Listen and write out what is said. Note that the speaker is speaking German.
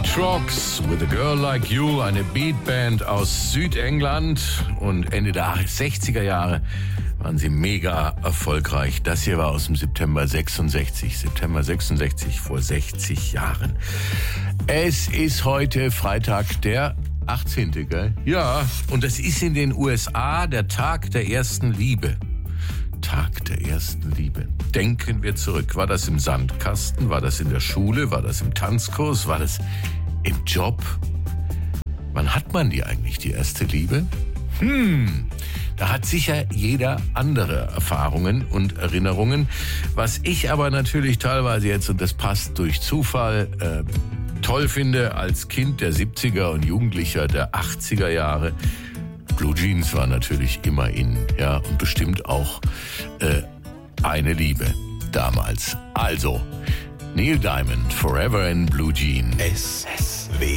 Nitrox with a Girl Like You, eine Beatband aus Südengland, und Ende der 60er Jahre waren sie mega erfolgreich. Das hier war aus dem September 66. September 66, vor 60 Jahren. Es ist heute Freitag, der 18. Gell? Ja, und es ist in den USA der Tag der ersten Liebe. Tag der ersten Liebe. Denken wir zurück. War das im Sandkasten? War das in der Schule? War das im Tanzkurs? War das im Job? Wann hat man die eigentlich, die erste Liebe? Da hat sicher jeder andere Erfahrungen und Erinnerungen. Was ich aber natürlich teilweise jetzt, und das passt durch Zufall, toll finde als Kind der 70er und Jugendlicher der 80er Jahre, Blue Jeans war natürlich immer in, ja, und bestimmt auch eine Liebe damals. Also, Neil Diamond, Forever in Blue Jeans.